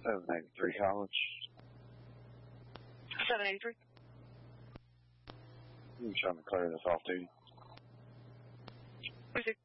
783 College. 783. I'm trying to clear this off duty. Who's it?